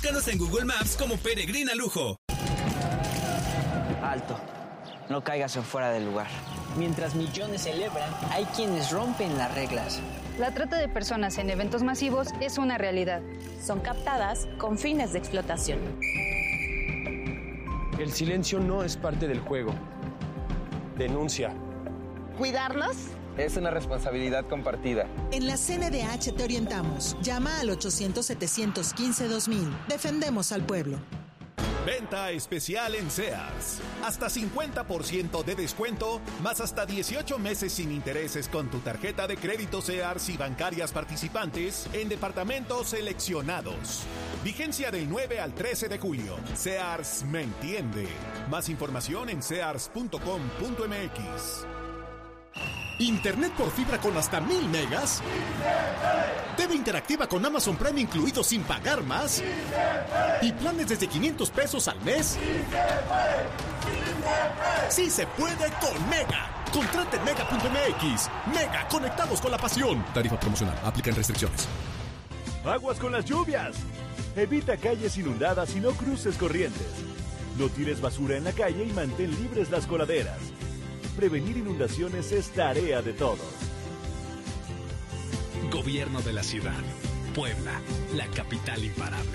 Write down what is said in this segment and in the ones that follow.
Búscanos en Google Maps como Peregrina Lujo. Alto. No caigas en fuera del lugar. Mientras millones celebran, hay quienes rompen las reglas. La trata de personas en eventos masivos es una realidad. Son captadas con fines de explotación. El silencio no es parte del juego. Denuncia. ¿Cuidarnos? Es una responsabilidad compartida. En la CNDH te orientamos. Llama al 800-715-2000. Defendemos al pueblo. Venta especial en Sears. Hasta 50% de descuento, más hasta 18 meses sin intereses con tu tarjeta de crédito Sears y bancarias participantes en departamentos seleccionados. Vigencia del 9 al 13 de julio. Sears me entiende. Más información en sears.com.mx. ¿Internet por fibra con hasta 1000 megas? ¿TV interactiva con Amazon Prime incluido sin pagar más? ¿Y planes desde 500 pesos al mes? ¡Sí se puede con Mega! Contrate en Mega.mx. Mega, conectados con la pasión. Tarifa promocional. Aplican restricciones. Aguas con las lluvias. Evita calles inundadas y no cruces corrientes. No tires basura en la calle y mantén libres las coladeras. Prevenir inundaciones es tarea de todos. Gobierno de la ciudad. Puebla, la capital imparable.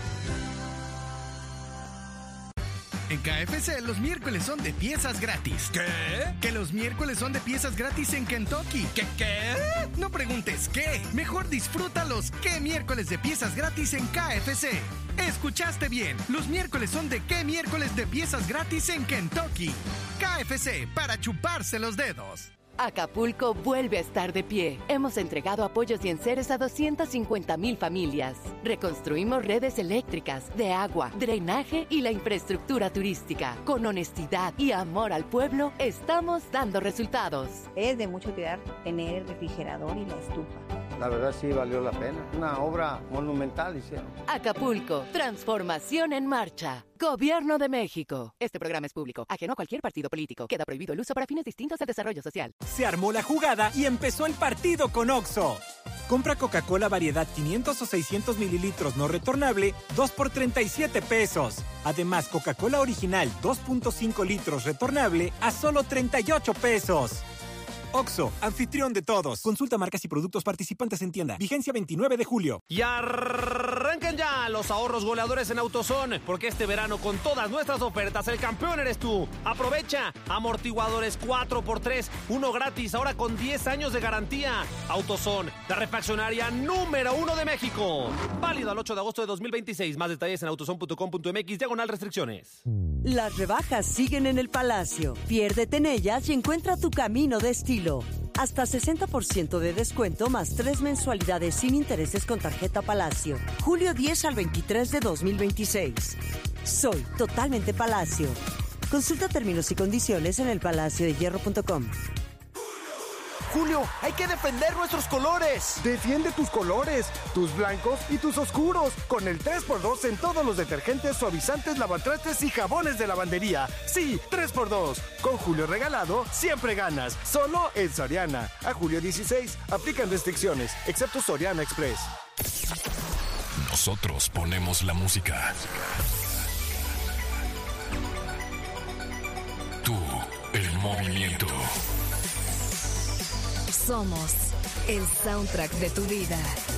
En KFC los miércoles son de piezas gratis. ¿Qué? Que los miércoles son de piezas gratis en Kentucky. ¿Qué? No preguntes qué. Mejor disfruta los ¿qué miércoles de piezas gratis en KFC? Escuchaste bien. Los miércoles son de ¿qué miércoles de piezas gratis en Kentucky? KFC, para chuparse los dedos. Acapulco vuelve a estar de pie. Hemos entregado apoyos y enseres a 250,000 familias. Reconstruimos redes eléctricas, de agua, drenaje y la infraestructura turística. Con honestidad y amor al pueblo, estamos dando resultados. Es de mucho cuidar tener el refrigerador y la estufa. La verdad sí valió la pena. Una obra monumental hicieron. Acapulco, transformación en marcha. Gobierno de México. Este programa es público, ajeno a cualquier partido político. Queda prohibido el uso para fines distintos al desarrollo social. Se armó la jugada y empezó el partido con Oxxo. Compra Coca-Cola variedad 500 o 600 mililitros no retornable, 2 por 37 pesos. Además, Coca-Cola original 2.5 litros retornable a solo 38 pesos. Oxxo, anfitrión de todos. Consulta marcas y productos participantes en tienda. Vigencia 29 de julio. Y arrancan ya los ahorros goleadores en AutoZone, porque este verano con todas nuestras ofertas el campeón eres tú. Aprovecha amortiguadores 4x3, uno gratis, ahora con 10 años de garantía. AutoZone, la refaccionaria número 1 de México. Válido al 8 de agosto de 2026. Más detalles en autozone.com.mx/restricciones. Las rebajas siguen en el Palacio. Piérdete en ellas y encuentra tu camino de estilo. Hasta 60% de descuento más 3 mensualidades sin intereses con tarjeta Palacio. Julio 10 al 23 de 2026. Soy totalmente Palacio. Consulta términos y condiciones en elpalaciodehierro.com. Julio, hay que defender nuestros colores. Defiende tus colores, tus blancos y tus oscuros, con el 3x2 en todos los detergentes, suavizantes, lavatrastes y jabones de lavandería. Sí, 3x2. Con Julio regalado, siempre ganas. Solo en Soriana. A julio 16, aplican restricciones, excepto Soriana Express. Nosotros ponemos la música. Tú, el movimiento. Somos el soundtrack de tu vida.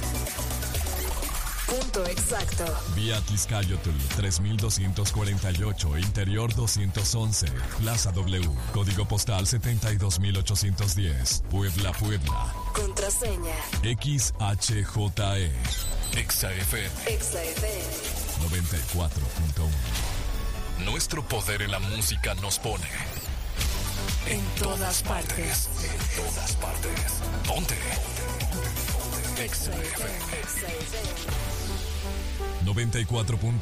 Punto exacto. Vía Tliscayotl 3248, Interior 211, Plaza W, Código Postal 72810, Puebla, Puebla. Contraseña XHJE. XFM. 94.1. Nuestro poder en la música nos pone en todas partes. En todas partes. Ponte. XFM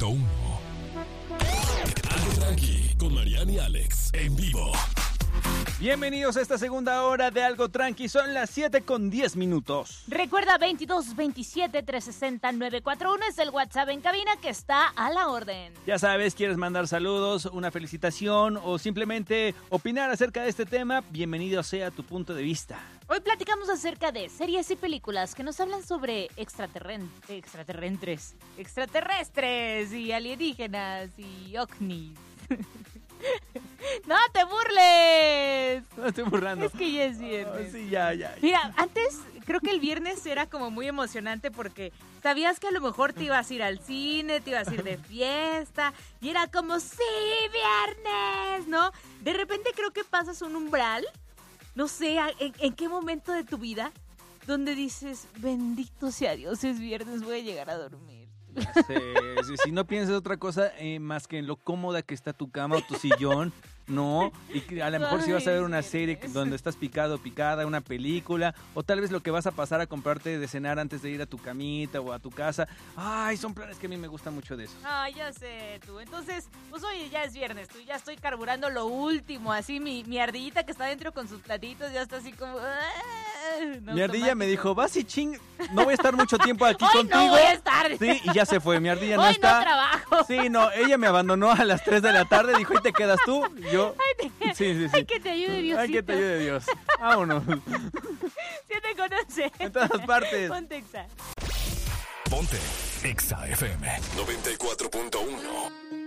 94.1. Tranqui con Mariana y Alex en vivo. Bienvenidos a esta segunda hora de Algo Tranqui. Son las 7:10. Recuerda 22 27 360 941 es el WhatsApp en cabina que está a la orden. Ya sabes, quieres mandar saludos, una felicitación o simplemente opinar acerca de este tema, bienvenido sea tu punto de vista. Hoy platicamos acerca de series y películas que nos hablan sobre extraterrestres y alienígenas y ovnis. ¡No te burles! No estoy burlando. Es que ya es viernes. Sí, ya. Mira, antes creo que el viernes era como muy emocionante porque sabías que a lo mejor te ibas a ir al cine, te ibas a ir de fiesta y era como, ¡sí, viernes! ¿No? De repente creo que pasas un umbral, no sé, ¿en qué momento de tu vida donde dices, bendito sea Dios, es viernes, voy a llegar a dormir? Si no piensas otra cosa más que en lo cómoda que está tu cama o tu sillón, ¿no? Y que a lo mejor si vas a ver una serie donde estás picado o picada, una película, o tal vez lo que vas a pasar a comprarte de cenar antes de ir a tu camita o a tu casa. Ay, son planes que a mí me gustan mucho de esos. Ay, ya sé, tú. Entonces, pues oye, ya es viernes, tú, ya estoy carburando lo último, así mi ardillita que está dentro con sus platitos ya está así como... Mi ardilla me dijo, vas y ching, no voy a estar mucho tiempo aquí Hoy contigo. No voy a estar. Sí, y ya se fue, mi ardilla no Hoy está. no trabajo. Sí, no, ella me abandonó a las 3 de la tarde, dijo, ¿y te quedas tú? Y yo, sí. Ay, que te ayude Diosito. Ay, que te ayude Dios. Vámonos. 7:11. En todas partes. Ponte Exa. Ponte Exa FM 94.1.